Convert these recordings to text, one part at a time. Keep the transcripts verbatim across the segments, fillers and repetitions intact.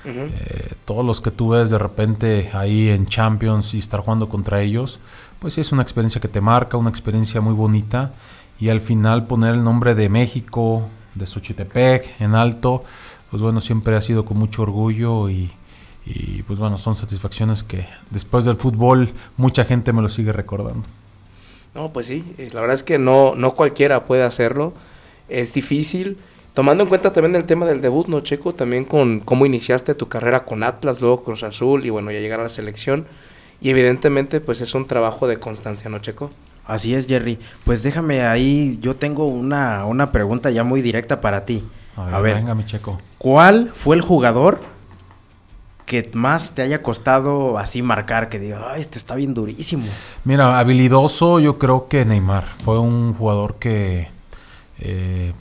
Uh-huh. Eh, todos los que tú ves de repente ahí en Champions y estar jugando contra ellos, pues es una experiencia que te marca, una experiencia muy bonita. Y al final poner el nombre de México, de Xochitepec en alto, pues bueno, siempre ha sido con mucho orgullo y, y pues bueno, son satisfacciones que después del fútbol mucha gente me lo sigue recordando. No, pues sí, la verdad es que no, no cualquiera puede hacerlo, es difícil, tomando en cuenta también el tema del debut, ¿no, Checo? También con cómo iniciaste tu carrera con Atlas, luego Cruz Azul y bueno, ya llegar a la selección, y evidentemente pues es un trabajo de constancia, ¿no, Checo? Así es, Jerry. Pues déjame ahí, yo tengo una, una pregunta ya muy directa para ti. A ver, a ver venga, mi Checo. ¿Cuál fue el jugador que más te haya costado así marcar? Que diga, ay, este está bien durísimo. Mira, habilidoso, yo creo que Neymar. Fue un jugador que, eh,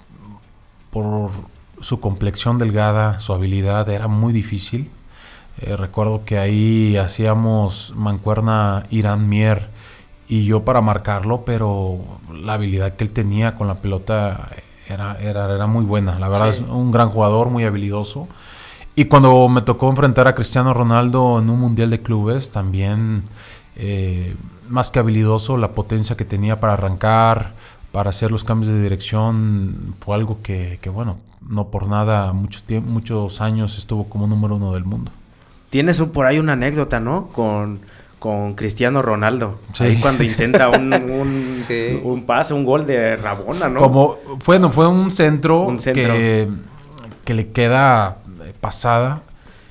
por su complexión delgada, su habilidad, era muy difícil. Eh, recuerdo que ahí hacíamos mancuerna Irán Mier y yo para marcarlo, pero la habilidad que él tenía con la pelota era, era, era muy buena. La verdad, sí. Es un gran jugador, muy habilidoso. Y cuando me tocó enfrentar a Cristiano Ronaldo en un Mundial de Clubes, también, eh, más que habilidoso, la potencia que tenía para arrancar, para hacer los cambios de dirección, fue algo que, que bueno, no por nada, muchos, muchos años estuvo como número uno del mundo. Tienes un, por ahí una anécdota, ¿no? Con... con Cristiano Ronaldo, sí. Ahí cuando intenta un, un, sí. un pase, un gol de Rabona, ¿no? Como, fue, no, fue un centro, un centro. Que, que le queda pasada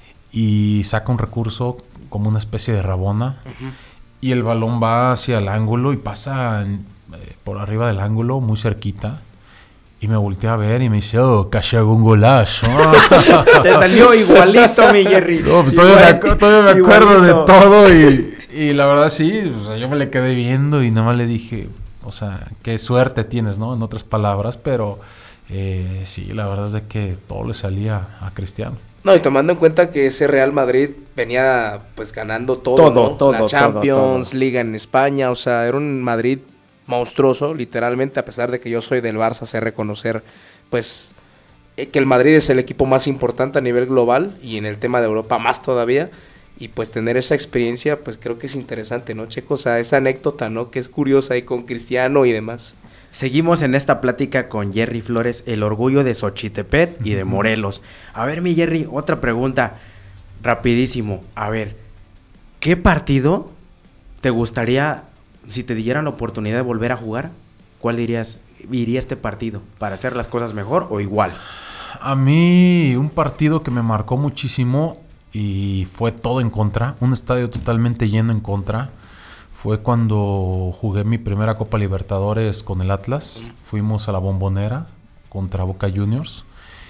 y saca un recurso como una especie de Rabona, uh-huh. Y el balón va hacia el ángulo y pasa eh, por arriba del ángulo, muy cerquita. Y me volteé a ver y me dice, oh, casi hago un golazo. Te salió igualito, mi Jerry. No, pues todavía, me, todavía me acuerdo de todo y, y la verdad sí, o sea, yo me le quedé viendo y nada más le dije, o sea, qué suerte tienes, ¿no? En otras palabras, pero eh, sí, la verdad es de que todo le salía a Cristiano. No, y tomando en cuenta que ese Real Madrid venía pues ganando todo, todo, ¿no? todo La Champions, todo, todo. Liga en España, o sea, era un Madrid monstruoso, literalmente, a pesar de que yo soy del Barça, sé reconocer, pues, eh, que el Madrid es el equipo más importante a nivel global y en el tema de Europa más todavía, y pues tener esa experiencia, pues creo que es interesante, ¿no, Checo? O sea, esa anécdota, ¿no? Que es curiosa ahí con Cristiano y demás. Seguimos en esta plática con Jerry Flores, el orgullo de Xochitepec y de Morelos. A ver, mi Jerry, otra pregunta, rapidísimo. A ver, ¿qué partido te gustaría, si te dieran la oportunidad de volver a jugar, cuál dirías, iría este partido? ¿Para hacer las cosas mejor o igual? A mí, un partido que me marcó muchísimo y fue todo en contra, un estadio totalmente lleno en contra, fue cuando jugué mi primera Copa Libertadores con el Atlas. Fuimos a la Bombonera contra Boca Juniors.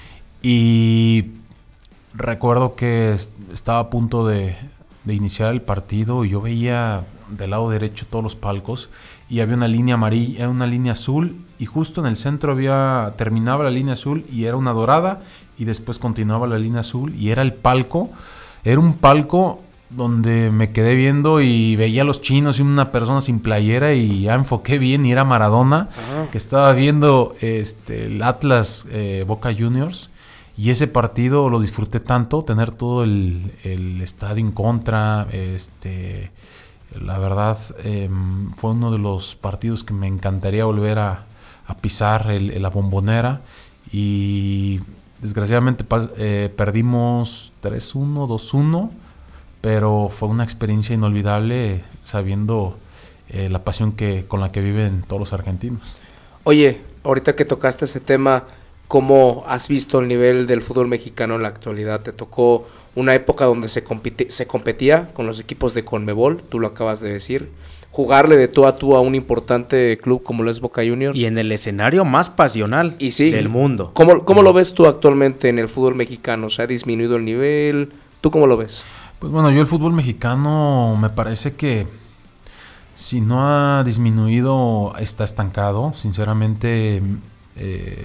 Y recuerdo que estaba a punto de, de iniciar el partido y yo veía del lado derecho todos los palcos y había una línea amarilla, una línea azul y justo en el centro había terminaba la línea azul y era una dorada y después continuaba la línea azul y era el palco. Era un palco donde me quedé viendo y veía a los chinos y una persona sin playera y ya enfoqué bien y era Maradona, uh-huh. que estaba viendo este, el Atlas eh, Boca Juniors y ese partido lo disfruté tanto, tener todo el, el estadio en contra, este, la verdad eh, fue uno de los partidos que me encantaría volver a, a pisar el, el, la Bombonera y desgraciadamente eh, perdimos tres uno, dos uno, pero fue una experiencia inolvidable sabiendo eh, la pasión que con la que viven todos los argentinos. Oye, ahorita que tocaste ese tema, ¿cómo has visto el nivel del fútbol mexicano en la actualidad? ¿Te tocó una época donde se, compite, se competía con los equipos de Conmebol? Tú lo acabas de decir. Jugarle de tú a tú a un importante club como lo es Boca Juniors. Y en el escenario más pasional y sí, del mundo. ¿Cómo, cómo lo ves tú actualmente en el fútbol mexicano? ¿Se ha disminuido el nivel? ¿Tú cómo lo ves? Pues bueno, yo el fútbol mexicano me parece que si no ha disminuido, está estancado. Sinceramente, eh,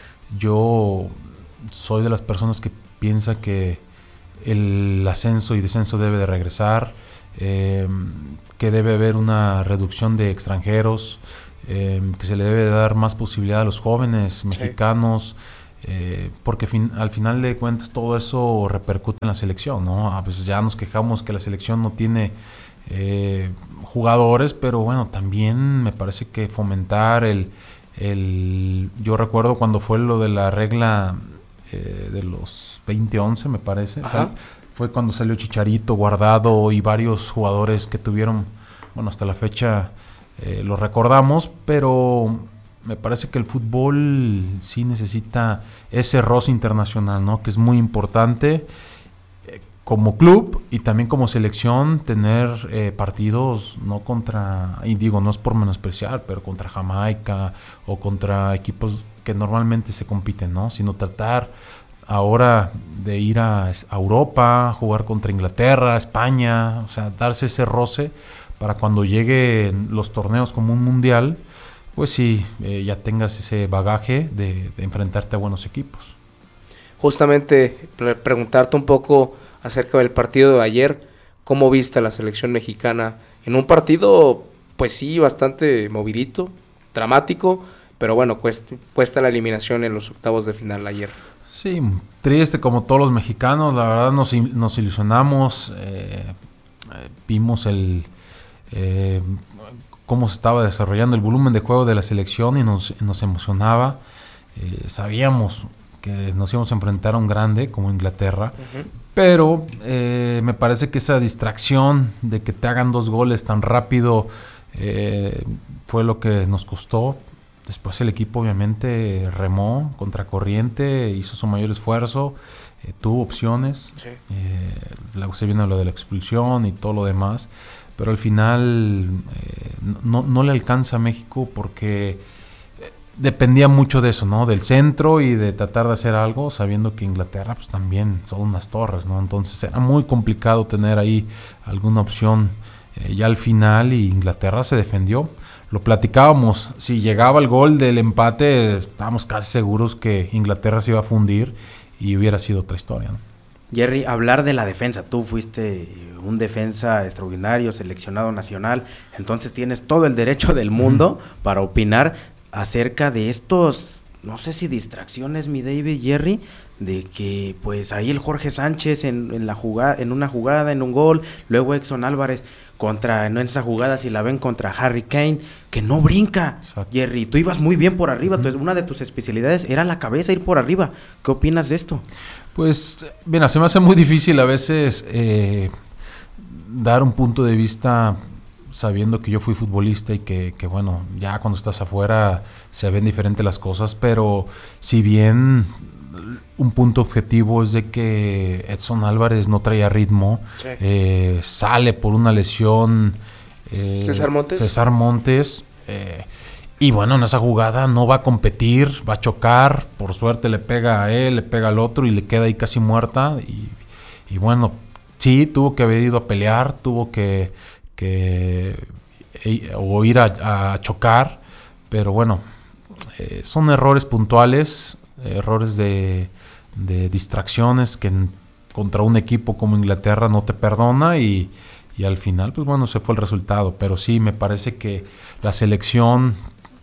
yo soy de las personas que piensa que el ascenso y descenso debe de regresar, eh, que debe haber una reducción de extranjeros, eh, que se le debe dar más posibilidad a los jóvenes mexicanos. Eh, porque fin, al final de cuentas todo eso repercute en la selección, ¿no? A veces ya nos quejamos que la selección no tiene eh, jugadores, pero bueno, también me parece que fomentar el, el... Yo recuerdo cuando fue lo de la regla eh, de los veinte once, me parece. Sal, fue cuando salió Chicharito, Guardado y varios jugadores que tuvieron, bueno, hasta la fecha eh, lo recordamos, pero... Me parece que el fútbol sí necesita ese roce internacional, ¿no? Que es muy importante eh, como club y también como selección tener eh, partidos no contra, y digo, no es por menospreciar, pero contra Jamaica o contra equipos que normalmente se compiten, ¿no? Sino tratar ahora de ir a, a Europa, jugar contra Inglaterra, España, o sea, darse ese roce para cuando lleguen los torneos como un mundial, pues sí, eh, ya tengas ese bagaje de, de enfrentarte a buenos equipos. Justamente pre- preguntarte un poco acerca del partido de ayer, ¿cómo viste la selección mexicana en un partido, pues sí, bastante movidito, dramático, pero bueno, cuesta, cuesta la eliminación en los octavos de final ayer? Sí, triste como todos los mexicanos, la verdad nos, nos ilusionamos, eh, eh, vimos el... Eh, cómo se estaba desarrollando el volumen de juego de la selección y nos, nos emocionaba. Eh, sabíamos que nos íbamos a enfrentar a un grande como Inglaterra, uh-huh. pero eh, me parece que esa distracción de que te hagan dos goles tan rápido eh, fue lo que nos costó. Después el equipo obviamente remó contracorriente, hizo su mayor esfuerzo, eh, tuvo opciones, sí. eh, la, se viene lo de la expulsión y todo lo demás, pero al final eh, no, no le alcanza a México porque dependía mucho de eso, ¿no? Del centro y de tratar de hacer algo, sabiendo que Inglaterra pues también son unas torres, ¿no? Entonces era muy complicado tener ahí alguna opción eh, ya al final, y Inglaterra se defendió. Lo platicábamos, si llegaba el gol del empate, estábamos casi seguros que Inglaterra se iba a fundir y hubiera sido otra historia, ¿no? Jerry, hablar de la defensa, tú fuiste un defensa extraordinario, seleccionado nacional, entonces tienes todo el derecho del mundo uh-huh. para opinar acerca de estos, no sé si distracciones, mi David, Jerry, de que pues ahí el Jorge Sánchez en, en la jugada, en una jugada, en un gol, luego Edson Álvarez contra, en esa jugada, si la ven, contra Harry Kane, que no brinca. Exacto. Jerry, tú ibas muy bien por arriba, uh-huh. Entonces, una de tus especialidades era la cabeza, ir por arriba. ¿Qué opinas de esto? Pues, mira, se me hace muy difícil a veces eh, dar un punto de vista sabiendo que yo fui futbolista y que, que, bueno, ya cuando estás afuera se ven diferentes las cosas, pero si bien un punto objetivo es de que Edson Álvarez no traía ritmo, sí. eh, sale por una lesión eh, César Montes, César Montes eh, y bueno, en esa jugada no va a competir, va a chocar, por suerte le pega a él, le pega al otro y le queda ahí casi muerta, y, y bueno, sí, tuvo que haber ido a pelear, tuvo que, que e, o ir a, a chocar, pero bueno, eh, son errores puntuales, errores de, de distracciones que en, contra un equipo como Inglaterra no te perdona, y, y al final pues bueno, se fue el resultado. Pero sí, me parece que la selección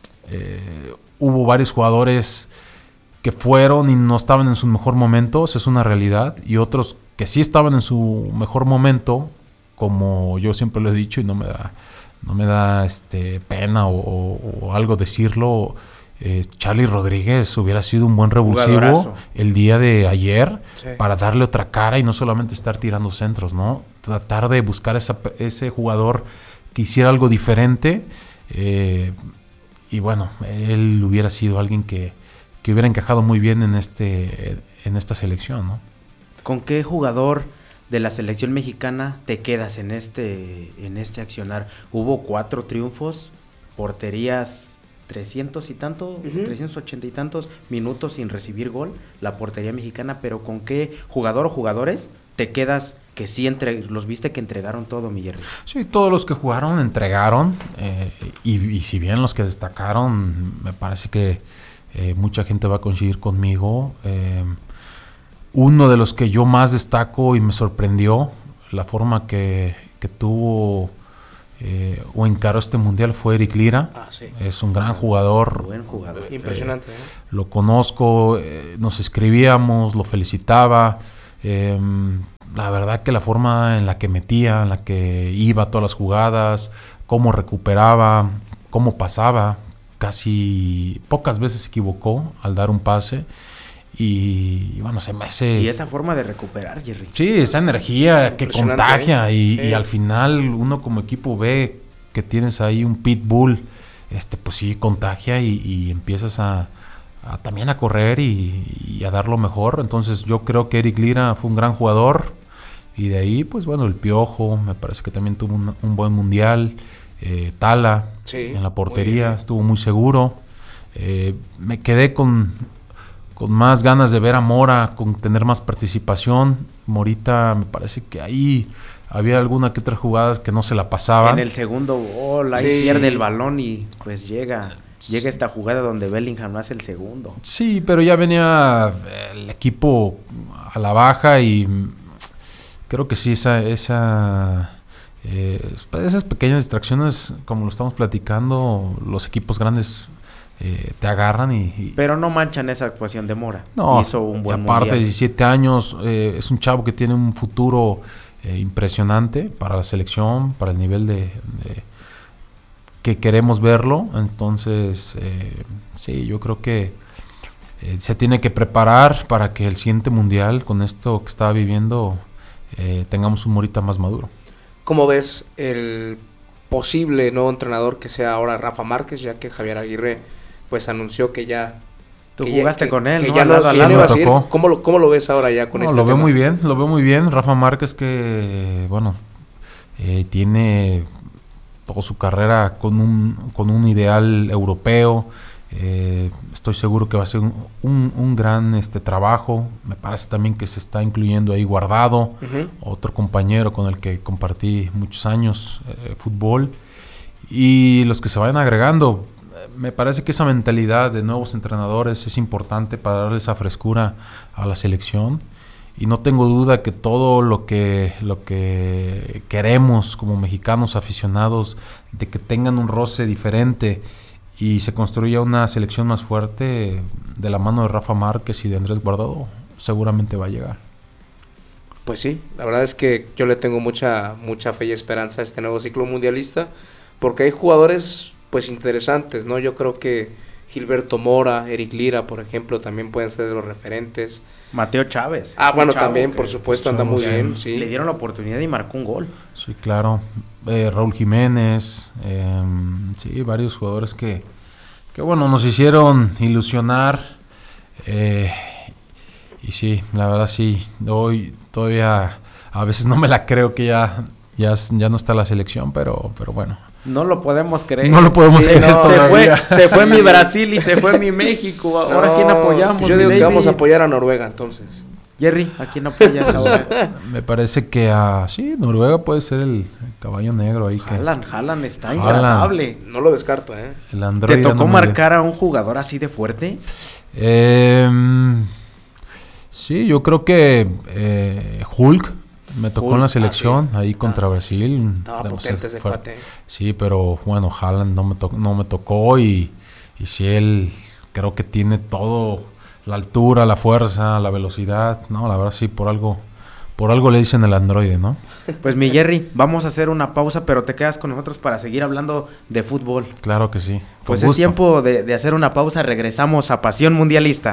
eh, hubo varios jugadores que fueron y no estaban en su mejor momento, eso es una realidad, y otros que sí estaban en su mejor momento, como yo siempre lo he dicho y no me da no me da este pena o, o, o algo decirlo. Eh, Charly Rodríguez hubiera sido un buen revulsivo Jugadorazo. El día de ayer, sí. para darle otra cara y no solamente estar tirando centros, ¿no? Tratar de buscar esa, ese jugador que hiciera algo diferente, eh, y bueno, él hubiera sido alguien que, que hubiera encajado muy bien en este en esta selección, ¿no? ¿Con qué jugador de la selección mexicana te quedas en este en este accionar? Hubo cuatro triunfos, porterías trescientos y tanto, uh-huh. trescientos ochenta y tantos minutos sin recibir gol, la portería mexicana, pero ¿con qué jugador o jugadores te quedas que sí entre, los viste que entregaron todo, mi Jerry? Sí, todos los que jugaron entregaron, eh, y, y si bien los que destacaron, me parece que eh, mucha gente va a coincidir conmigo. Eh, uno de los que yo más destaco y me sorprendió la forma que, que tuvo eh, o encaró este mundial fue Eric Lira. Ah, sí. Es un gran jugador. Buen jugador. Eh, Impresionante. ¿eh? Lo conozco, eh, nos escribíamos, lo felicitaba. Eh, la verdad que la forma en la que metía, en la que iba a todas las jugadas, cómo recuperaba, cómo pasaba, casi pocas veces se equivocó al dar un pase. Y bueno, se me hace... Y esa forma de recuperar, Jerry. Sí, esa energía que contagia. ¿eh? Y, Sí. y al final uno como equipo ve que tienes ahí un pitbull, este pues sí, contagia y, y empiezas a, a también a correr y, y a dar lo mejor. Entonces yo creo que Eric Lira fue un gran jugador. Y de ahí, pues bueno, el Piojo, me parece que también tuvo un, un buen mundial. Eh, Tala, Sí, en la muy portería, bien. estuvo muy seguro. Eh, me quedé con... con más ganas de ver a Mora, con tener más participación. Morita, me parece que ahí había alguna que otra jugadas que no se la pasaban. En el segundo gol, ahí Sí. pierde el balón y pues llega, llega esta jugada donde Bellingham hace el segundo. Sí, pero ya venía el equipo a la baja y creo que sí, esa, esa eh, esas pequeñas distracciones, como lo estamos platicando, los equipos grandes eh, te agarran y, y Pero no manchan esa actuación de Mora. no, Hizo un buen y aparte mundial. diecisiete años, eh, es un chavo que tiene un futuro eh, impresionante para la selección, para el nivel de, de que queremos verlo. Entonces, eh, sí, yo creo que eh, se tiene que preparar para que el siguiente mundial, con esto que está viviendo, eh, tengamos un Morita más maduro. ¿Cómo ves el posible nuevo entrenador que sea ahora Rafa Márquez, ya que Javier Aguirre pues anunció que ya... Tú que ya- jugaste que- con él, que ¿no? ya Al no, lado a que ya no lado. iba a Me seguir. tocó. ¿Cómo lo, cómo lo ves ahora ya con No, este lo veo tema? muy bien, lo veo muy bien. Rafa Márquez que, bueno, eh, tiene toda su carrera con un, con un ideal europeo. Eh, estoy seguro que va a ser un, un, un gran este trabajo. Me parece también que se está incluyendo ahí Guardado, Ujú. otro compañero con el que compartí muchos años eh, fútbol. Y los que se vayan agregando. Me parece que esa mentalidad de nuevos entrenadores es importante para darle esa frescura a la selección. Y no tengo duda que todo lo que, lo que queremos como mexicanos aficionados, de que tengan un roce diferente y se construya una selección más fuerte de la mano de Rafa Márquez y de Andrés Guardado, seguramente va a llegar. Pues sí, la verdad es que yo le tengo mucha, mucha fe y esperanza a este nuevo ciclo mundialista, porque hay jugadores pues interesantes, ¿no? Yo creo que Gilberto Mora, Eric Lira, por ejemplo, también pueden ser de los referentes. Mateo Chávez. Ah, un bueno, chavo también, que por supuesto, anda chavos, muy sí. bien, sí. Le dieron la oportunidad y marcó un gol. Sí, claro. Eh, Raúl Jiménez, eh, sí, varios jugadores que, que, bueno, nos hicieron ilusionar. Eh, y sí, la verdad sí, hoy todavía a veces no me la creo que ya, ya, ya no está la selección, pero, pero bueno. No lo podemos creer. No lo podemos Sí, creer no, se fue, todavía. se fue mi Brasil y se fue mi México. Ahora, ¿a quién No, apoyamos? Yo mi digo que David? vamos a apoyar a Noruega, entonces. Jerry, ¿a quién apoyas ahora? Me parece que a, sí, Noruega puede ser el, el caballo negro ahí. Que, Haaland, Haaland está Haaland. intratable. No lo descarto, ¿eh? el ¿Te androide tocó anda muy marcar a un jugador así de fuerte? bien. Eh, sí, yo creo que eh, Hulk me tocó Hulk, en la ah, selección, ahí Ah. contra Brasil. Estaba demasiado potente ese fuerte. cuate. Sí, pero bueno, Haaland no me, to- no me tocó y, y sí, él creo que tiene todo, la altura, la fuerza, la velocidad. No, la verdad sí, por algo, por algo le dicen el androide, ¿no? Pues mi Jerry, vamos a hacer una pausa, pero te quedas con nosotros para seguir hablando de fútbol. Claro que sí. Con Pues es gusto. tiempo de, de hacer una pausa, regresamos a Pasión Mundialista.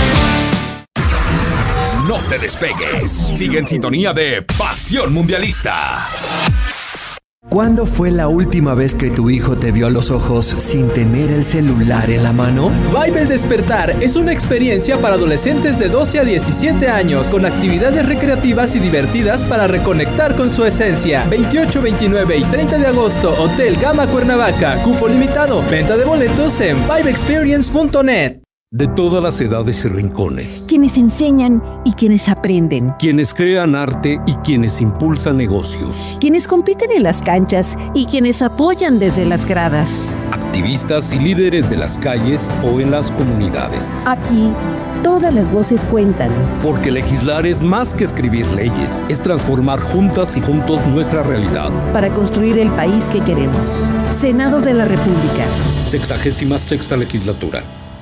No te despegues. Sigue en sintonía de Pasión Mundialista. ¿Cuándo fue la última vez que tu hijo te vio a los ojos sin tener el celular en la mano? Vibe El Despertar es una experiencia para adolescentes de doce a diecisiete años con actividades recreativas y divertidas para reconectar con su esencia. veintiocho, veintinueve y treinta de agosto, Hotel Gama Cuernavaca, cupo limitado, venta de boletos en vibe experience punto net. De todas las edades y rincones. Quienes enseñan y quienes aprenden. Quienes crean arte y quienes impulsan negocios. Quienes compiten en las canchas y quienes apoyan desde las gradas. Activistas y líderes de las calles o en las comunidades. Aquí, todas las voces cuentan. Porque legislar es más que escribir leyes. Es transformar juntas y juntos nuestra realidad. Para construir el país que queremos. Senado de la República. Sexagésima sexta legislatura.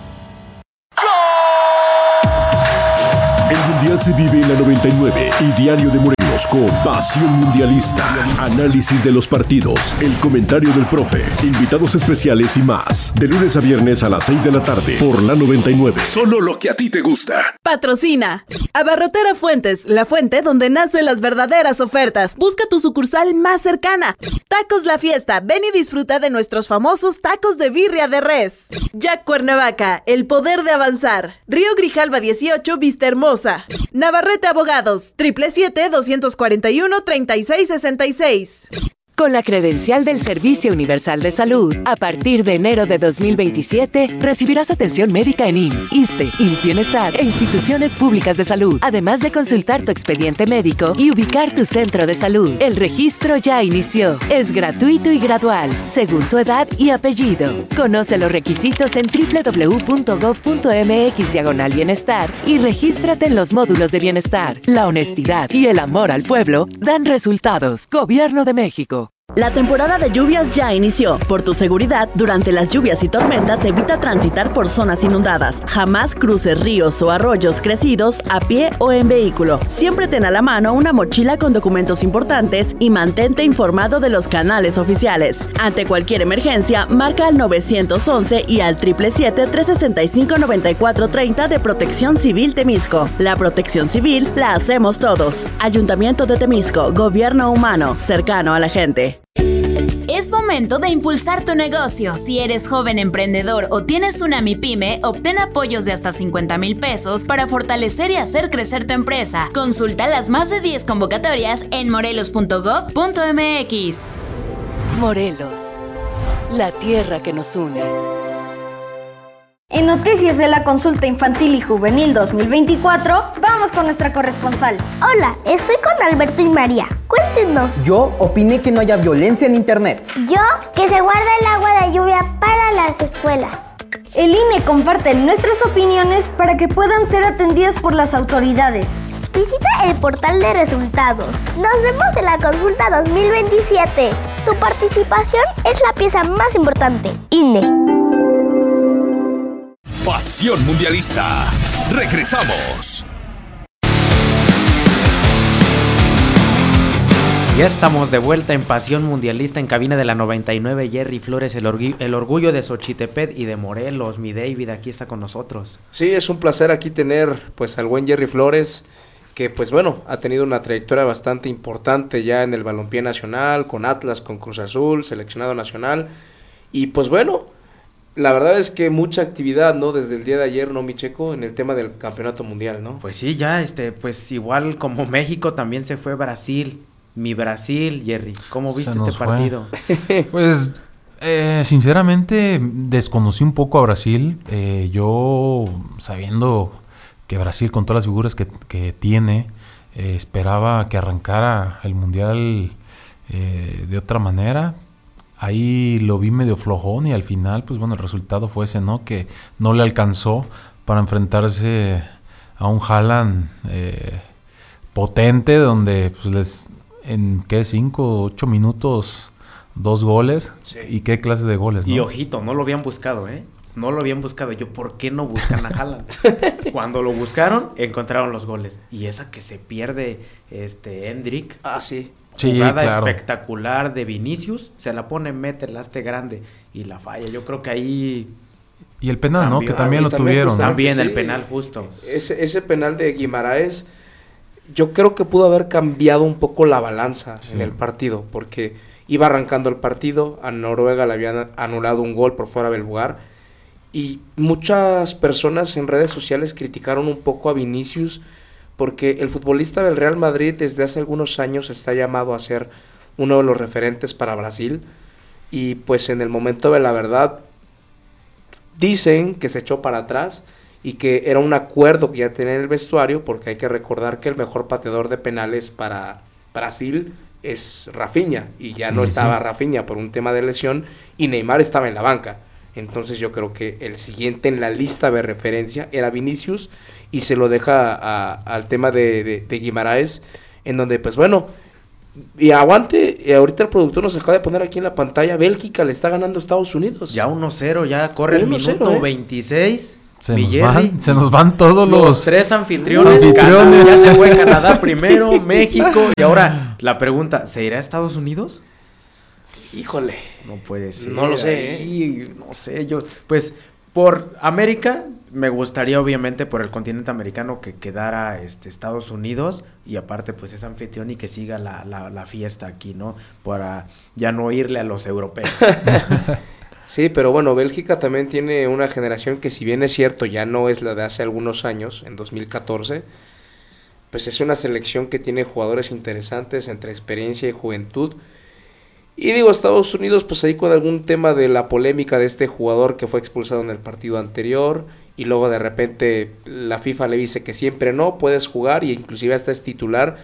El Mundial se vive en la noventa y nueve y Diario de Morelos con Pasión Mundialista. Análisis de los partidos, el comentario del profe, invitados especiales y más. De lunes a viernes a las seis de la tarde por la noventa y nueve. Solo lo que a ti te gusta. Patrocina Abarrotera Fuentes, la fuente donde nacen las verdaderas ofertas. Busca tu sucursal más cercana. Tacos La Fiesta, ven y disfruta de nuestros famosos tacos de birria de res. Jack Cuernavaca, el poder de avanzar. Río Grijalva dieciocho, Vista Hermosa. Navarrete Abogados, triple siete, doscientos cuarenta y uno, treinta y seis sesenta y seis. Con la credencial del Servicio Universal de Salud, a partir de enero de dos mil veintisiete, recibirás atención médica en I M S S, ISSSTE, I M S S Bienestar e instituciones públicas de salud, además de consultar tu expediente médico y ubicar tu centro de salud. El registro ya inició. Es gratuito y gradual, según tu edad y apellido. Conoce los requisitos en doble u doble u doble u punto gob punto eme equis diagonal bienestar y regístrate en los módulos de bienestar. La honestidad y el amor al pueblo dan resultados. Gobierno de México. La temporada de lluvias ya inició. Por tu seguridad, durante las lluvias y tormentas, evita transitar por zonas inundadas. Jamás cruces ríos o arroyos crecidos a pie o en vehículo. Siempre ten a la mano una mochila con documentos importantes y mantente informado de los canales oficiales. Ante cualquier emergencia, marca al nueve once y al siete siete siete, tres seis cinco, nueve cuatro tres cero de Protección Civil Temisco. La protección civil la hacemos todos. Ayuntamiento de Temisco, gobierno humano, cercano a la gente. Es momento de impulsar tu negocio. Si eres joven emprendedor o tienes una MIPYME, obtén apoyos de hasta cincuenta mil pesos para fortalecer y hacer crecer tu empresa. Consulta las más de diez convocatorias en morelos punto gob punto eme equis. Morelos, la tierra que nos une. En Noticias de la Consulta Infantil y Juvenil dos mil veinticuatro, vamos con nuestra corresponsal. Hola, estoy con Alberto y María. Cuéntenos. Yo opiné que no haya violencia en internet. Yo, que se guarda el agua de lluvia para las escuelas. El I N E comparte nuestras opiniones para que puedan ser atendidas por las autoridades. Visita el portal de resultados. Nos vemos en la consulta dos mil veintisiete. Tu participación es la pieza más importante. I N E. Pasión Mundialista. Regresamos. Ya estamos de vuelta en Pasión Mundialista en cabina de la noventa y nueve. Jerry Flores, el, orgu- el orgullo de Xochitepec y de Morelos. Mi David aquí está con nosotros. Sí, es un placer aquí tener pues al buen Jerry Flores, que pues bueno, ha tenido una trayectoria bastante importante ya en el balompié nacional, con Atlas, con Cruz Azul, seleccionado nacional. Y pues bueno, la verdad es que mucha actividad, ¿no? Desde el día de ayer, ¿no, mi Checo? En el tema del campeonato mundial, ¿no? Pues sí, ya, este, pues igual como México también se fue Brasil. Mi Brasil, Jerry. ¿Cómo viste este partido? Pues, eh, sinceramente, desconocí un poco a Brasil. Eh, yo, sabiendo que Brasil, con todas las figuras que, que tiene, eh, esperaba que arrancara el mundial eh, de otra manera. Ahí lo vi medio flojón y al final, pues bueno, el resultado fue ese, ¿no? Que no le alcanzó para enfrentarse a un Haaland eh, potente, donde pues les, en qué, cinco, ocho minutos, dos goles. Sí. Y qué clase de goles, ¿no? Y ojito, no lo habían buscado, ¿eh? No lo habían buscado. Yo, ¿por qué no buscan a Haaland? Cuando lo buscaron, encontraron los goles. Y esa que se pierde, este, Endrick. Ah, sí. Sí, jugada claro. espectacular de Vinicius, se la pone, mete el haste grande y la falla. Yo creo que ahí... Y el penal, cambió, ¿no? Que también lo también tuvieron. También sí, el penal justo. Ese, ese penal de Guimaraes, yo creo que pudo haber cambiado un poco la balanza sí. en el partido, porque iba arrancando el partido, a Noruega le habían anulado un gol por fuera del lugar, y muchas personas en redes sociales criticaron un poco a Vinicius, porque el futbolista del Real Madrid desde hace algunos años está llamado a ser uno de los referentes para Brasil, y pues en el momento de la verdad dicen que se echó para atrás y que era un acuerdo que ya tenía en el vestuario, porque hay que recordar que el mejor pateador de penales para Brasil es Rafinha, y ya no sí, estaba sí. Rafinha por un tema de lesión, y Neymar estaba en la banca. Entonces yo creo que el siguiente en la lista de referencia era Vinicius, y se lo deja a, a, al tema de, de, de Guimaraes, en donde pues bueno, y aguante, y ahorita el productor nos acaba de poner aquí en la pantalla, Bélgica le está ganando a Estados Unidos. Ya uno cero, ya corre el minuto ¿eh? veintiséis. Se nos, van, se nos van todos los, los tres anfitriones. anfitriones. Canadá, ya se fue Canadá primero, México, y ahora la pregunta, ¿se irá a Estados Unidos? Híjole. No puede ser. No lo sé, ahí, ¿eh? No sé, yo, pues, por América, me gustaría obviamente por el continente americano que quedara este Estados Unidos, y aparte pues es anfitrión y que siga la, la, la fiesta aquí, ¿no? Para ya no irle a los europeos. Sí, pero bueno, Bélgica también tiene una generación que, si bien es cierto, ya no es la de hace algunos años, en dos mil catorce, pues es una selección que tiene jugadores interesantes entre experiencia y juventud. Y digo, Estados Unidos, pues ahí con algún tema de la polémica de este jugador que fue expulsado en el partido anterior, y luego de repente la FIFA le dice que siempre no, puedes jugar, y inclusive hasta es titular.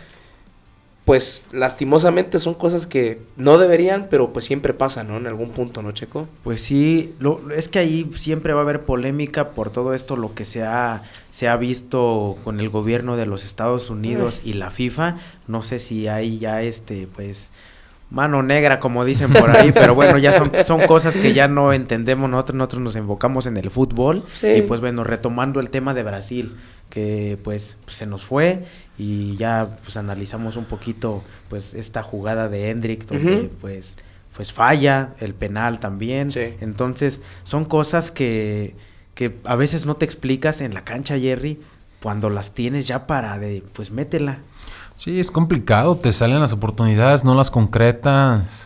Pues lastimosamente son cosas que no deberían, pero pues siempre pasan, ¿no? En algún punto, ¿no, Checo? Pues sí, lo, es que ahí siempre va a haber polémica por todo esto, lo que se ha, se ha visto con el gobierno de los Estados Unidos y la FIFA. No sé si hay ya este, pues, mano negra, como dicen por ahí, pero bueno, ya son, son cosas que ya no entendemos nosotros, nosotros nos enfocamos en el fútbol. Sí. Y pues bueno, retomando el tema de Brasil, que pues se nos fue, y ya pues analizamos un poquito pues esta jugada de Endrick, donde uh-huh. pues pues falla el penal también. Sí. Entonces son cosas que que a veces no te explicas en la cancha, Jerry, cuando las tienes ya para de pues métela. Sí, es complicado, te salen las oportunidades, no las concretas.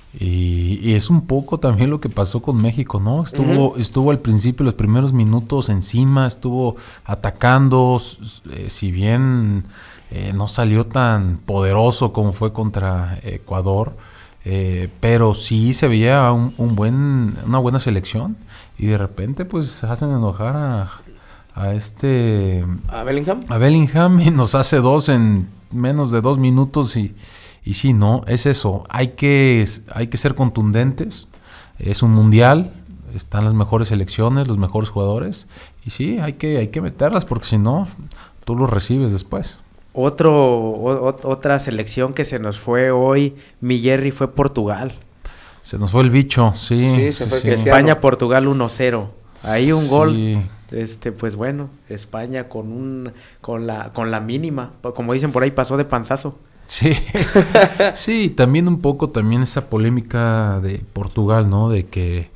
Y, y es un poco también lo que pasó con México, ¿no? Estuvo, uh-huh. estuvo al principio, los primeros minutos encima, estuvo atacando, eh, si bien eh, no salió tan poderoso como fue contra Ecuador, eh, pero sí se veía un, un buen, una buena selección, y de repente pues hacen enojar a, a este... ¿A Bellingham? A Bellingham, y nos hace dos en menos de dos minutos, y... Y sí, no, es eso, hay que, hay que ser contundentes, es un mundial, están las mejores selecciones, los mejores jugadores, y sí, hay que, hay que meterlas, porque si no, tú los recibes después. Otro, o, otra selección que se nos fue hoy, mi Jerry, fue Portugal. Se nos fue el bicho, sí. Sí, se fue sí. España-Portugal uno cero. Ahí un gol, sí. este, pues bueno, España con un, con la, con la mínima, como dicen por ahí, pasó de panzazo. Sí, sí, también un poco también esa polémica de Portugal, ¿no? De que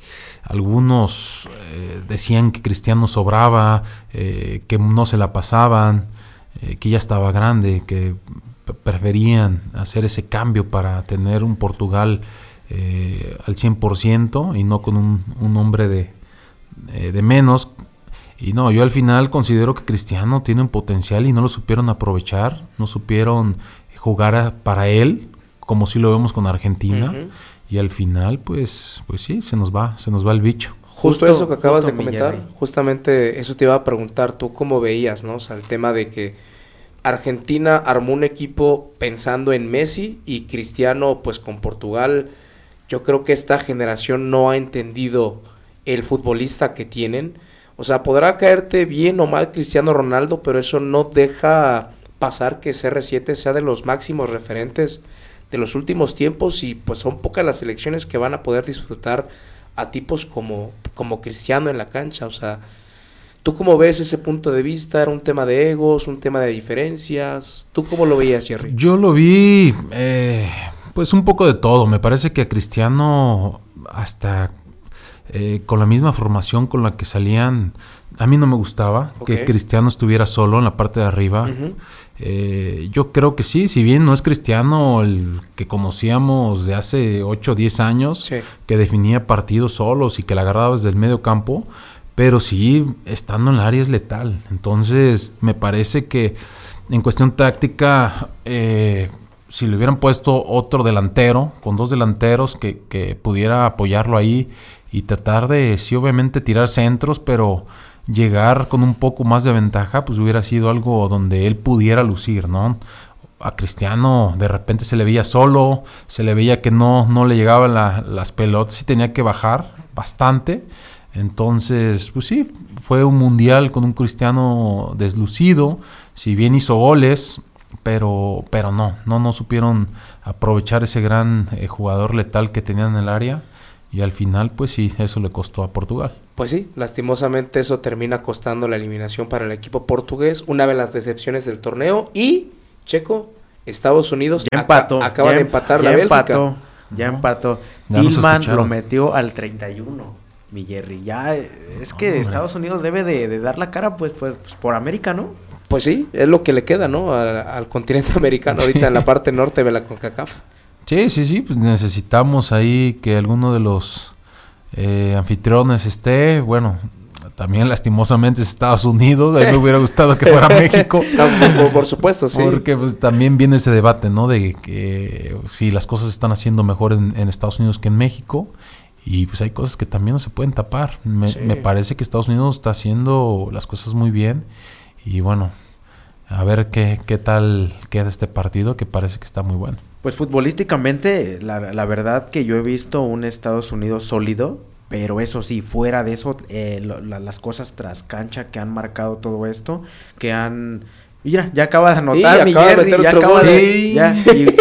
algunos eh, decían que Cristiano sobraba, eh, que no se la pasaban, eh, que ya estaba grande, que p- preferían hacer ese cambio para tener un Portugal eh, al cien por ciento y no con un, un hombre de, eh, de menos. Y no, yo al final considero que Cristiano tiene un potencial y no lo supieron aprovechar, no supieron jugar a, para él, como si lo vemos con Argentina, uh-huh. y al final, pues, pues sí, se nos va, se nos va el bicho. Justo, justo eso que acabas de comentar, Jerry. Justamente eso te iba a preguntar, tú cómo veías, ¿no? O sea, el tema de que Argentina armó un equipo pensando en Messi y Cristiano, pues con Portugal, yo creo que esta generación no ha entendido el futbolista que tienen. O sea, podrá caerte bien o mal Cristiano Ronaldo, pero eso no deja pasar que C R siete sea de los máximos referentes de los últimos tiempos, y pues son pocas las selecciones que van a poder disfrutar a tipos como, como Cristiano en la cancha. O sea, ¿tú cómo ves ese punto de vista? ¿Era un tema de egos, un tema de diferencias? ¿Tú cómo lo veías, Jerry? Yo lo vi, eh, pues un poco de todo. Me parece que a Cristiano, hasta eh, con la misma formación con la que salían, a mí no me gustaba okay. que Cristiano estuviera solo en la parte de arriba. Uh-huh. Eh, yo creo que sí, si bien no es Cristiano el que conocíamos de hace ocho o diez años, sí. que definía partidos solos y que la agarraba desde el medio campo, pero sí, estando en el área es letal. Entonces, me parece que en cuestión táctica, eh, si le hubieran puesto otro delantero, con dos delanteros que, que pudiera apoyarlo ahí y tratar de, sí, obviamente tirar centros, pero llegar con un poco más de ventaja, pues hubiera sido algo donde él pudiera lucir, ¿no? A Cristiano de repente se le veía solo, se le veía que no, no le llegaban la, las pelotas y tenía que bajar bastante. Entonces, pues sí, fue un mundial con un Cristiano deslucido, si bien hizo goles, pero, pero no, no, no supieron aprovechar ese gran eh, jugador letal que tenían en el área. Y al final, pues sí, eso le costó a Portugal. Pues sí, lastimosamente eso termina costando la eliminación para el equipo portugués, una de las decepciones del torneo. Y, Checo, Estados Unidos ya empató, aca- acaba ya, de empatar ya la Bélgica. Empató, ya empató. Ya Tillman lo metió al treinta y uno, mi Jerry. Ya, es que Hombre. Estados Unidos debe de, de dar la cara, pues, pues, pues, por América, ¿no? Pues sí, es lo que le queda, ¿no? Al, al continente americano, ahorita Sí. en la parte norte de la CONCACAF. Sí, sí, sí, pues necesitamos ahí que alguno de los eh, anfitriones esté, bueno, también lastimosamente es Estados Unidos, a mí me hubiera gustado que fuera México. No, por, por supuesto, sí. Porque pues también viene ese debate, ¿no? De que si las cosas se están haciendo mejor en, en Estados Unidos que en México, y pues hay cosas que también no se pueden tapar. Me, Sí. me parece que Estados Unidos está haciendo las cosas muy bien, y bueno, a ver qué, qué tal queda este partido, que parece que está muy bueno. Pues futbolísticamente, la, la verdad que yo he visto un Estados Unidos sólido, pero eso sí, fuera de eso, eh, lo, la, las cosas tras cancha que han marcado todo esto, que han... Mira, ya acaba de anotar, Sí, mi acaba de Jerry, meter ya otro acaba gol. de... Sí. Ya, y-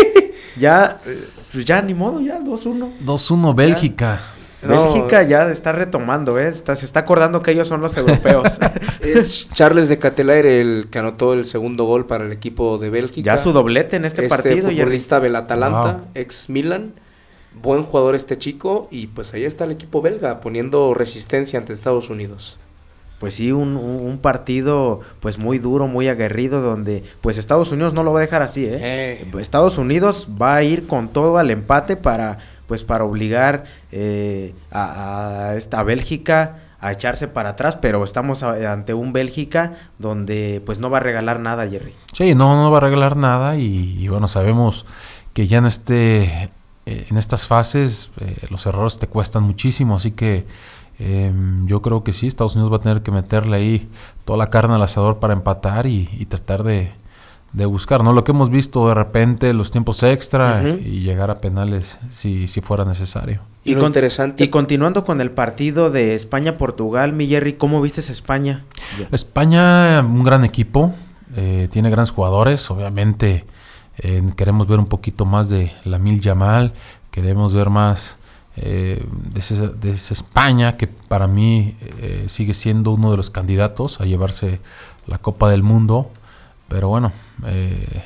ya, eh, pues ya ni modo, ya, dos uno. dos uno Bélgica. No. Bélgica ya está retomando, ¿eh? Está, se está acordando que ellos son los europeos. Es Charles de Ketelaere el que anotó el segundo gol para el equipo de Bélgica. Ya su doblete en este, este partido. Jerry. futbolista del Atalanta, Wow. ex Milan. Buen jugador este chico. Y pues ahí está el equipo belga poniendo resistencia ante Estados Unidos. Pues sí, un, un, un partido pues muy duro, muy aguerrido, donde pues Estados Unidos no lo va a dejar así, ¿eh? Eh. Estados Unidos va a ir con todo al empate para pues para obligar eh, a, a esta Bélgica a echarse para atrás, pero estamos a- ante un Bélgica donde pues no va a regalar nada, Jerry. Sí, no, no va a regalar nada, y, y bueno, sabemos que ya en este eh, en estas fases eh, los errores te cuestan muchísimo, así que eh, yo creo que sí, Estados Unidos va a tener que meterle ahí toda la carne al asador para empatar y, y tratar de, de buscar, ¿no? Lo que hemos visto de repente, los tiempos extra, Ujú. y llegar a penales si, si fuera necesario. Y, lo con- interesante. Y continuando con el partido de España-Portugal, mi Jerry, ¿cómo viste a España? España, un gran equipo, eh, tiene grandes jugadores, obviamente eh, queremos ver un poquito más de Lamine Yamal, queremos ver más eh, de, ese- de esa España, que para mí eh, sigue siendo uno de los candidatos a llevarse la Copa del Mundo, pero bueno, eh,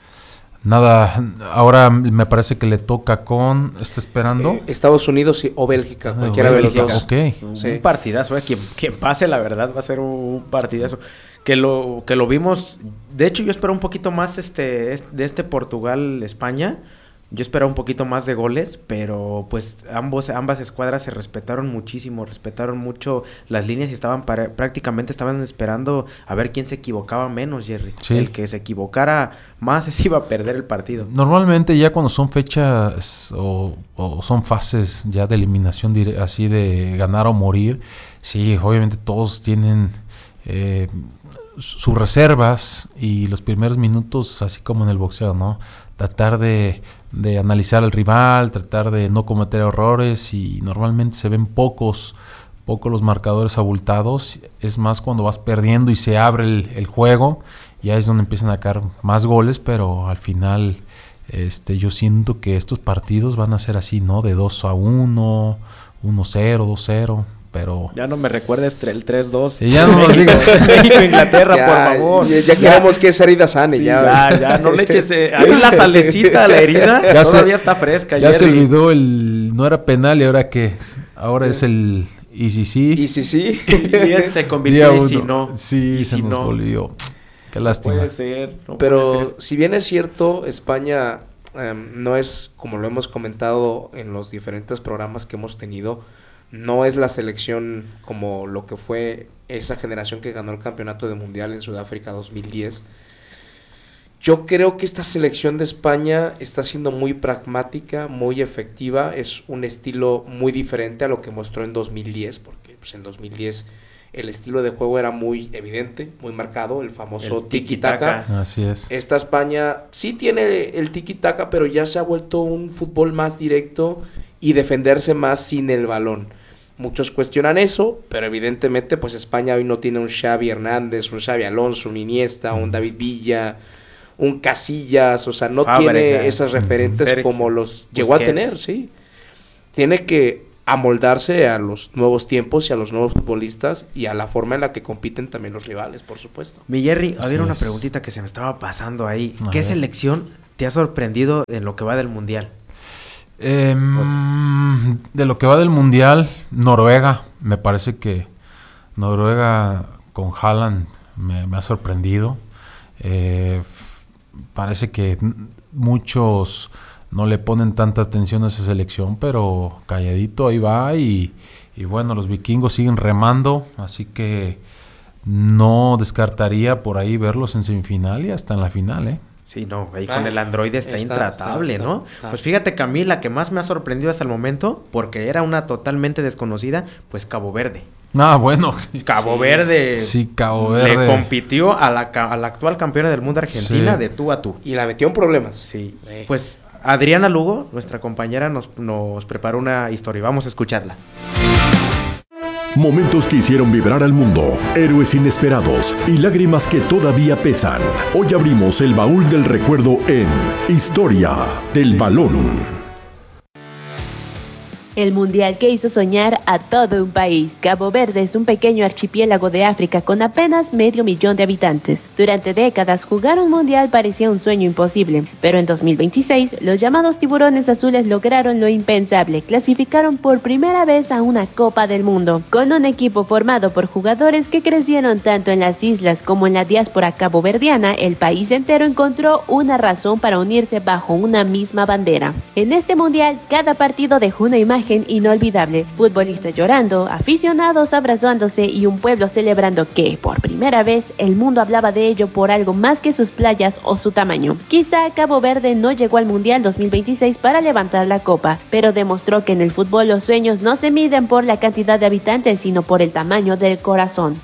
nada, ahora me parece que le toca con, está esperando. eh, Estados Unidos y- o Bélgica, Ah, cualquiera de los Bélgica, dos. ok. Un Sí. partidazo, eh. quien, quien pase la verdad va a ser un partidazo. Que lo, que lo vimos, de hecho yo espero un poquito más este, es- de este Portugal-España. Yo esperaba un poquito más de goles, pero pues ambos, ambas escuadras se respetaron muchísimo, respetaron mucho las líneas y estaban para- prácticamente estaban esperando a ver quién se equivocaba menos, Jerry. Sí. El que se equivocara más se iba a perder el partido. Normalmente ya cuando son fechas o, o son fases ya de eliminación dire- así de ganar o morir, sí, obviamente todos tienen eh, sus reservas, y los primeros minutos, así como en el boxeo, ¿no? Tratar de, de analizar al rival, tratar de no cometer errores, y normalmente se ven pocos pocos los marcadores abultados. Es más cuando vas perdiendo y se abre el, el juego, ya es donde empiezan a caer más goles, pero al final este yo siento que estos partidos van a ser así, ¿no? De dos a uno, uno cero, dos cero, pero Ya no me recuerdes tre- el tres dos. Y ya no nos digas. México, Inglaterra, Ya, por favor. Ya, ya queremos que esa herida sane, Sí, ya. ya, ya, no le eches eh, ahí la salecita a la herida. Ya se- todavía está fresca. ya se Jerry. olvidó el no era penal, y ahora qué, ahora es el y si sí. Y si sí. Y ese se convirtió Día en si uno. no. Sí, Y se si nos no. volvió. Qué lástima. Puede ser. no puede Pero ser. si bien es cierto, España em, no es, como lo hemos comentado en los diferentes programas que hemos tenido, no es la selección como lo que fue esa generación que ganó el campeonato de mundial en Sudáfrica dos mil diez. Yo creo que esta selección de España está siendo muy pragmática, muy efectiva. Es un estilo muy diferente a lo que mostró en dos mil diez, porque pues, en dos mil diez el estilo de juego era muy evidente, muy marcado, el famoso El tiki-taka. tiki-taka. Así es. Esta España sí tiene el tiki-taka, pero ya se ha vuelto un fútbol más directo y defenderse más sin el balón. Muchos cuestionan eso, pero evidentemente pues España hoy no tiene un Xavi Hernández, un Xavi Alonso, un Iniesta, un David Villa, un Casillas, o sea, no Fábregas, tiene esas referentes Sergio como los llegó a Busquets. tener, sí. Tiene que amoldarse a los nuevos tiempos y a los nuevos futbolistas y a la forma en la que compiten también los rivales, por supuesto. Mi Jerry, Así había una es. preguntita que se me estaba pasando ahí. A ¿Qué ver. selección te ha sorprendido en lo que va del Mundial? Eh, de lo que va del Mundial, Noruega. Me parece que Noruega con Haaland me, me ha sorprendido. Eh, f- parece que n- muchos no le ponen tanta atención a esa selección, pero calladito ahí va y, y bueno, los vikingos siguen remando, así que no descartaría por ahí verlos en semifinal y hasta en la final, ¿eh? Sí, no, ahí Ah, con el androide está, está- intratable, está- ¿no? está- Pues fíjate que a mí la que más me ha sorprendido hasta el momento, porque era una totalmente desconocida, pues Cabo Verde. Ah, bueno. Sí, Cabo Sí. Verde Sí, Cabo le Verde. compitió a la, ca- a la actual campeona del mundo Argentina Sí. de tú a tú. Y la metió en problemas. Sí, Eh. pues Adriana Lugo, nuestra compañera, nos, nos preparó una historia. Vamos a escucharla. Momentos que hicieron vibrar al mundo, héroes inesperados y lágrimas que todavía pesan. Hoy abrimos el baúl del recuerdo en Historia del Balón. El mundial que hizo soñar a todo un país. Cabo Verde es un pequeño archipiélago de África con apenas medio millón de habitantes. Durante décadas jugar un mundial parecía un sueño imposible, pero en dos mil veintiséis los llamados tiburones azules lograron lo impensable, clasificaron por primera vez a una Copa del Mundo, con un equipo formado por jugadores que crecieron tanto en las islas como en la diáspora caboverdiana. El país entero encontró una razón para unirse bajo una misma bandera. En este mundial, cada partido dejó una imagen inolvidable, futbolistas llorando, aficionados abrazándose y un pueblo celebrando que, por primera vez, el mundo hablaba de ello por algo más que sus playas o su tamaño. Quizá Cabo Verde no llegó al Mundial dos mil veintiséis para levantar la copa, pero demostró que en el fútbol los sueños no se miden por la cantidad de habitantes, sino por el tamaño del corazón.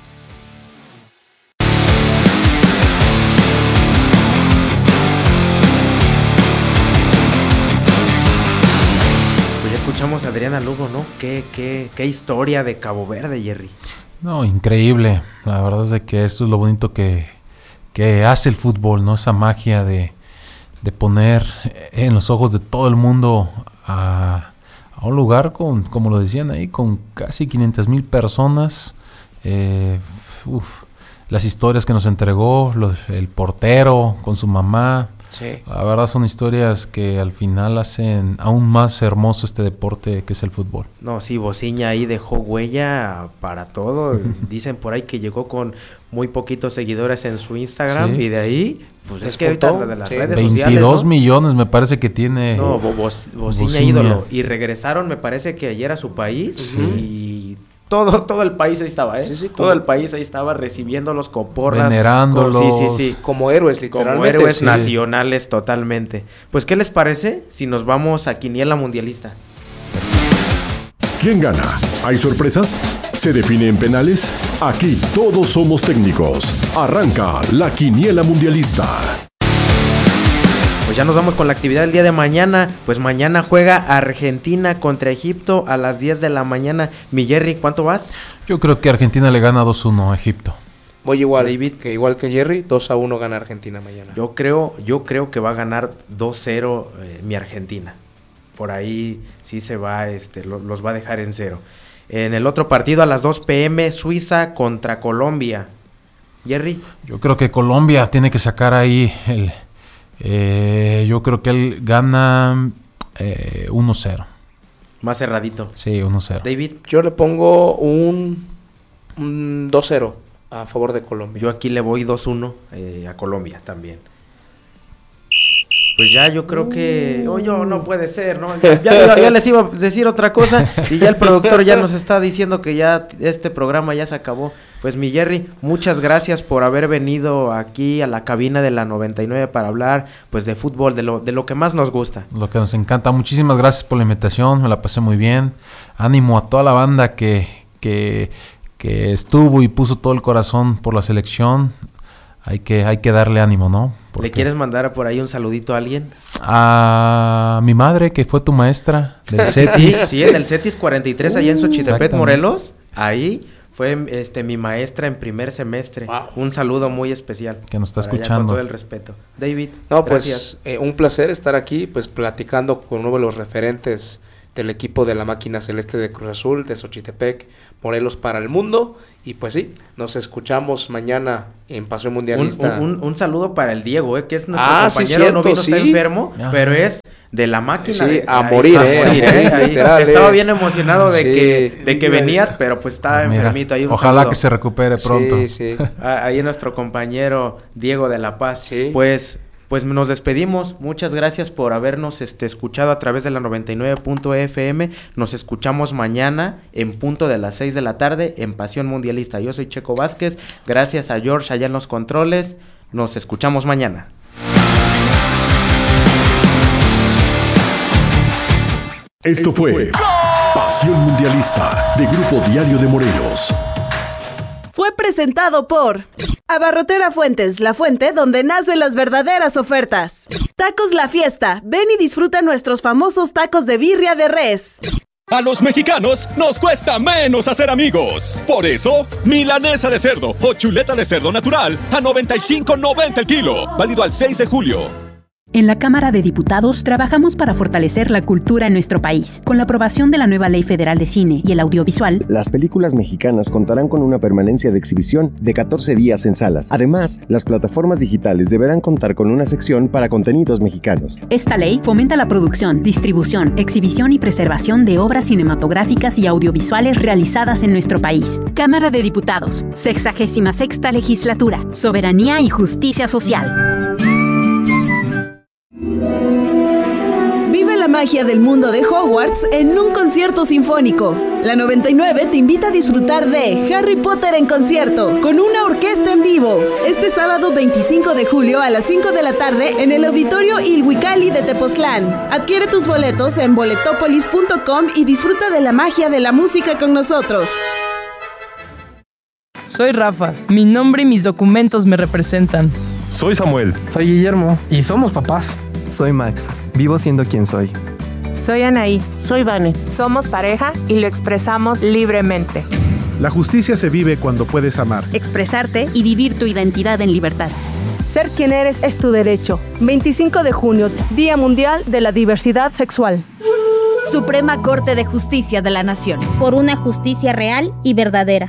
Escuchamos a Adriana Lugo, ¿no? Qué, qué, qué historia de Cabo Verde, Jerry. No, increíble. La verdad es de que esto es lo bonito que, que hace el fútbol, ¿no? Esa magia de, de poner en los ojos de todo el mundo a, a un lugar con, como lo decían ahí, con casi quinientas mil personas. Eh, uf, las historias que nos entregó, los, el portero con su mamá. Sí. La verdad son historias que al final hacen aún más hermoso este deporte que es el fútbol. No, sí, Bociña ahí dejó huella para todo. Dicen por ahí que llegó con muy poquitos seguidores en su Instagram, sí. Y de ahí, pues es que ahorita lo de las sí. redes veintidós sociales, ¿no? millones me parece que tiene. No, Bo Bo Bociña ídolo. Y regresaron, me parece que ayer a su país, sí. Y todo, todo el país ahí estaba, ¿eh? Sí, sí, todo como... el país ahí estaba recibiéndolos con porras. Venerándolos. Con, sí, sí, sí. Como héroes, literalmente. Como héroes sí. nacionales, totalmente. Pues, ¿qué les parece si nos vamos a Quiniela Mundialista? ¿Quién gana? ¿Hay sorpresas? ¿Se define en penales? Aquí todos somos técnicos. Arranca la Quiniela Mundialista. Pues ya nos vamos con la actividad del día de mañana. Pues mañana juega Argentina contra Egipto a las diez de la mañana. Mi Jerry, ¿cuánto vas? Yo creo que Argentina le gana dos uno a Egipto. Voy igual, David. que igual que Jerry, dos a uno gana Argentina mañana. Yo creo, yo creo que va a ganar dos cero eh, mi Argentina. Por ahí sí se va, este, lo, los va a dejar en cero. En el otro partido a las dos pe eme, Suiza contra Colombia. Jerry. Yo creo que Colombia tiene que sacar ahí el... Eh, yo creo que él gana eh, uno cero. Más cerradito. Sí, uno cero. David. Yo le pongo un, un dos cero a favor de Colombia. Yo aquí le voy dos uno eh, a Colombia también. Pues ya yo creo que... Oye, oh, no puede ser, ¿no? Ya, ya, ya les iba a decir otra cosa y ya el productor ya nos está diciendo que ya este programa ya se acabó. Pues mi Jerry, muchas gracias por haber venido aquí a la cabina de la noventa y nueve para hablar pues de fútbol, de lo, de lo que más nos gusta. Lo que nos encanta. Muchísimas gracias por la invitación, me la pasé muy bien. Ánimo a toda la banda que... que que estuvo y puso todo el corazón por la selección, hay que, hay que darle ánimo, ¿no? Porque... ¿Le quieres mandar por ahí un saludito a alguien? A mi madre, que fue tu maestra del Sí, CETIS. sí, en el CETIS cuarenta y tres, allá en Xochitepec, Morelos. Ahí fue este mi maestra en primer semestre. Wow. Un saludo muy especial. Que nos está para escuchando. Allá, con todo el respeto. David, no, gracias. pues eh, un placer estar aquí, pues platicando con uno de los referentes del equipo de la máquina celeste de Cruz Azul, de Xochitepec, Morelos para el mundo. Y pues sí, nos escuchamos mañana en Pasión Mundialista. Un, un, un saludo para el Diego, eh, que es nuestro ah, compañero, sí, cierto, no vino, sí. está enfermo, Ajá. pero es de la máquina. Sí, de, a ahí, morir, a eh, morir, a morir, eh, literal, ahí, estaba eh. bien emocionado de sí. que de que venías, pero pues estaba Mira, enfermito. Ahí un ojalá saludo. que se recupere pronto. Sí, sí. Ahí nuestro compañero Diego de La Paz. Sí. Pues... Pues nos despedimos. Muchas gracias por habernos este, escuchado a través de la noventa y nueve punto F M. Nos escuchamos mañana en punto de las seis de la tarde en Pasión Mundialista. Yo soy Checo Vázquez. Gracias a George allá en los controles. Nos escuchamos mañana. Esto fue Pasión Mundialista de Grupo Diario de Morelos. Fue presentado por Abarrotera Fuentes, la fuente donde nacen las verdaderas ofertas. Tacos La Fiesta, ven y disfruta nuestros famosos tacos de birria de res. A los mexicanos nos cuesta menos hacer amigos. Por eso, milanesa de cerdo o chuleta de cerdo natural a noventa y cinco noventa el kilo, válido al seis de julio. En la Cámara de Diputados trabajamos para fortalecer la cultura en nuestro país. Con la aprobación de la nueva Ley Federal de Cine y el Audiovisual, las películas mexicanas contarán con una permanencia de exhibición de catorce días en salas. Además, las plataformas digitales deberán contar con una sección para contenidos mexicanos. Esta ley fomenta la producción, distribución, exhibición y preservación de obras cinematográficas y audiovisuales realizadas en nuestro país. Cámara de Diputados, sexagésima sexta Legislatura, Soberanía y Justicia Social. Vive la magia del mundo de Hogwarts en un concierto sinfónico. La noventa y nueve te invita a disfrutar de Harry Potter en concierto, con una orquesta en vivo. Este sábado veinticinco de julio a las cinco de la tarde en el Auditorio Ilhuicali de Tepoztlán. Adquiere tus boletos en boletopolis punto com y disfruta de la magia de la música con nosotros. Soy Rafa. Mi nombre y mis documentos me representan. Soy Samuel. Soy Guillermo. Y somos papás. Soy Max. Vivo siendo quien soy. Soy Anaí. Soy Vane. Somos pareja y lo expresamos libremente. La justicia se vive cuando puedes amar, expresarte y vivir tu identidad en libertad. Ser quien eres es tu derecho. veinticinco de junio, Día Mundial de la Diversidad Sexual. Suprema Corte de Justicia de la Nación. Por una justicia real y verdadera.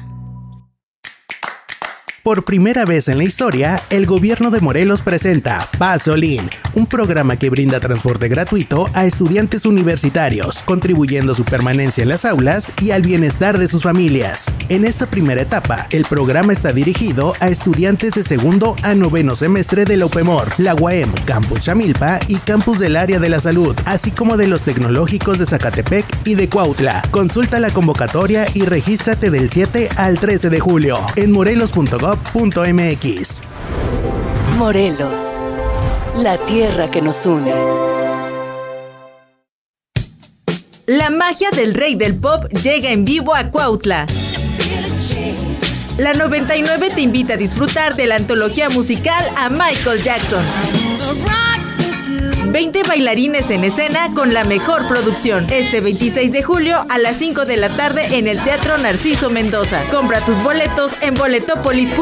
Por primera vez en la historia, el gobierno de Morelos presenta Pasolín, un programa que brinda transporte gratuito a estudiantes universitarios, contribuyendo a su permanencia en las aulas y al bienestar de sus familias. En esta primera etapa, el programa está dirigido a estudiantes de segundo a noveno semestre de la UPEMOR, la U A M, Campus Chamilpa y Campus del Área de la Salud, así como de los tecnológicos de Zacatepec y de Cuautla. Consulta la convocatoria y regístrate del siete al trece de julio en morelos punto gob punto m x. Morelos, la tierra que nos une. La magia del rey del pop llega en vivo a Cuautla. La noventa y nueve te invita a disfrutar de la antología musical a Michael Jackson. veinte bailarines en escena con la mejor producción. Este veintiséis de julio a las cinco de la tarde en el Teatro Narciso Mendoza. Compra tus boletos en boletopolis punto com.